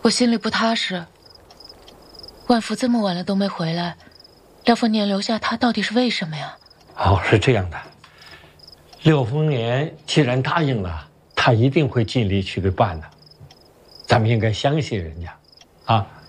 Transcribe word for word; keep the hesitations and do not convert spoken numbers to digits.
我心里不踏实。万福这么晚了都没回来，廖丰年留下他到底是为什么呀？ 哦，是这样的。廖丰年既然答应了，他一定会尽力去给办的。咱们应该相信人家，啊。